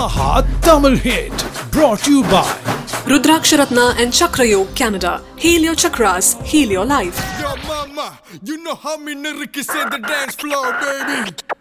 Maha Tamil Hit. Brought to you by Rudraksharatna and Chakrayog Canada. Heal your chakras, heal your life. Yo, mama, you know how me niggas in the dance floor, baby.